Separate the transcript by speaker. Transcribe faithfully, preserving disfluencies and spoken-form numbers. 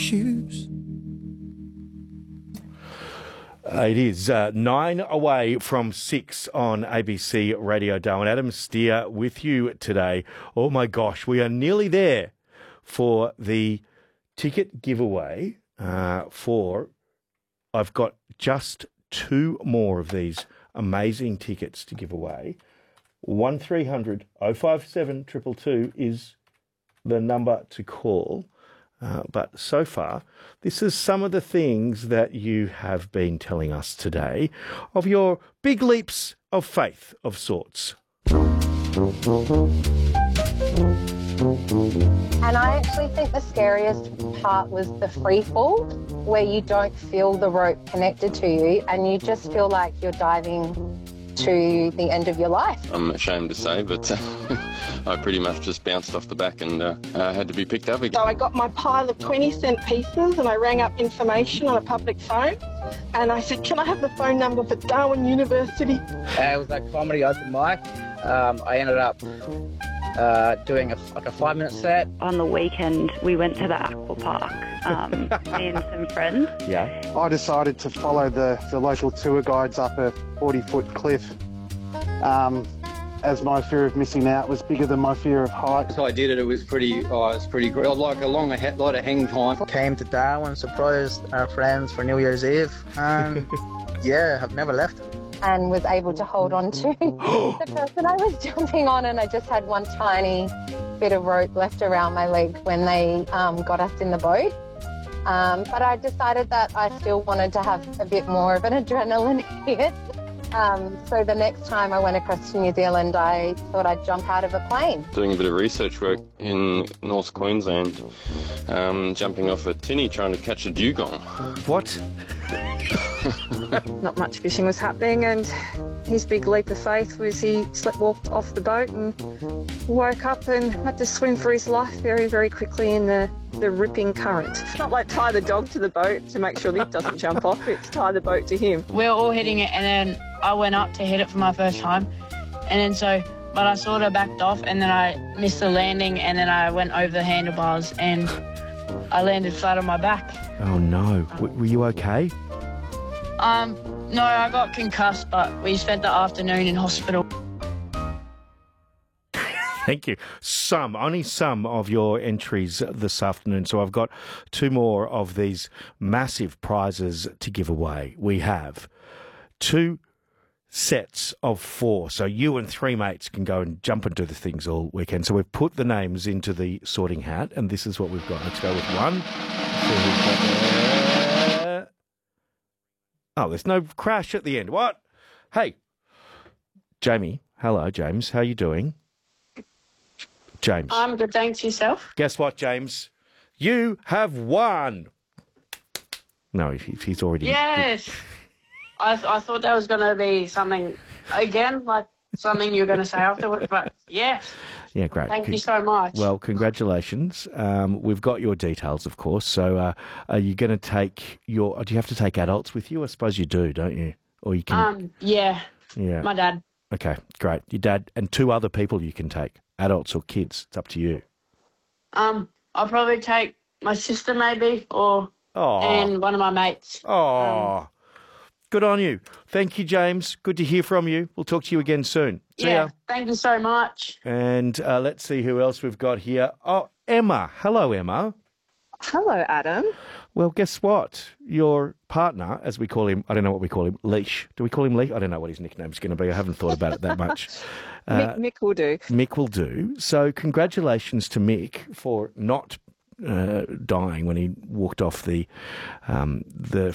Speaker 1: shoes.
Speaker 2: Uh, it is uh, nine away from six on A B C Radio. Darwin Adams Steer with you today. Oh my gosh, we are nearly there for the ticket giveaway uh, for, I've got just two more of these amazing tickets to give away. one three hundred oh five seven two two two is the number to call. Uh, but so far, this is some of the things that you have been telling us today of your big leaps of faith of sorts.
Speaker 3: And I actually think the scariest part was the free fall, where you don't feel the rope connected to you and you just feel like you're diving to the end of your life.
Speaker 4: I'm ashamed to say, but uh, I pretty much just bounced off the back and uh, uh, had to be picked up again.
Speaker 5: So I got my pile of twenty cent pieces and I rang up information on a public phone and I said, can I have the phone number for Darwin University?
Speaker 6: Uh, it was like comedy open mic. Um, I ended up uh, doing a, like a five minute set.
Speaker 7: On the weekend, we went to the aqua park, um, me and some friends.
Speaker 2: Yeah.
Speaker 8: I decided to follow the, the local tour guides up a forty foot cliff, um, as my fear of missing out was bigger than my fear of heights.
Speaker 9: So I did it, it was pretty, oh, it was pretty great. Like a long, a lot of hang time.
Speaker 6: Came to Darwin, surprised our friends for New Year's Eve, and yeah, I've never left.
Speaker 3: And was able to hold on to the person I was jumping on, and I just had one tiny bit of rope left around my leg when they um, got us in the boat. Um, but I decided that I still wanted to have a bit more of an adrenaline hit. Um, so the next time I went across to New Zealand, I thought I'd jump out of a plane.
Speaker 4: Doing a bit of research work in North Queensland, um, jumping off a tinny trying to catch a dugong.
Speaker 2: What?
Speaker 5: Not much fishing was happening and his big leap of faith was he slept walked off the boat and woke up and had to swim for his life very, very quickly in the, the ripping current. It's not like tie the dog to the boat to make sure Nick doesn't jump off, it's tie the boat to him.
Speaker 7: We were all hitting it, and then I went up to hit it for my first time, and then so, but I sort of backed off, and then I missed the landing, and then I went over the handlebars, and I landed flat on my back.
Speaker 2: Oh no, w- were you okay?
Speaker 7: Um, no, I got concussed, but we spent the afternoon in hospital.
Speaker 2: Thank you. Some, only some of your entries this afternoon. So I've got two more of these massive prizes to give away. We have two sets of four. So you and three mates can go and jump and do the things all weekend. So we've put the names into the sorting hat, and this is what we've got. Let's go with one. Oh, there's no crash at the end. What? Hey, Jamie. Hello, James. How you doing? James.
Speaker 7: I'm good, thanks. Yourself?
Speaker 2: Guess what, James? You have won. No, he, he's already...
Speaker 7: Yes. I, th- I thought that was going to be something, again, like something you were going to say afterwards, but yes.
Speaker 2: Yeah, great.
Speaker 7: Thank you so much.
Speaker 2: Well, congratulations. Um, we've got your details, of course. So uh, are you going to take your... Do you have to take adults with you? I suppose you do, don't you? Or you can...
Speaker 7: Um, yeah.
Speaker 2: Yeah.
Speaker 7: My dad.
Speaker 2: Okay, great. Your dad and two other people you can take, adults or kids. It's up to you.
Speaker 7: Um, I'll probably take my sister maybe, or
Speaker 2: Oh.
Speaker 7: and one of my mates.
Speaker 2: Oh,
Speaker 7: Um,
Speaker 2: good on you. Thank you, James. Good to hear from you. We'll talk to you again soon. See
Speaker 7: yeah,
Speaker 2: ya.
Speaker 7: thank you so much.
Speaker 2: And uh, let's see who else we've got here. Oh, Emma. Hello, Emma.
Speaker 5: Hello, Adam.
Speaker 2: Well, guess what? Your partner, as we call him, I don't know what we call him, Leash. Do we call him Leash? I don't know what his nickname's going to be. I haven't thought about it that much. Uh,
Speaker 5: Mick, Mick will do.
Speaker 2: Mick will do. So congratulations to Mick for not uh, dying when he walked off the um, the